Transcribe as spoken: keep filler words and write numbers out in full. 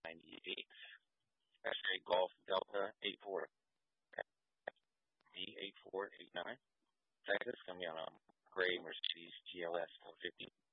ninety-eight, X-ray Golf Delta eight four V eight four eight nine, Texas, coming on a gray Mercedes G L S four fifty.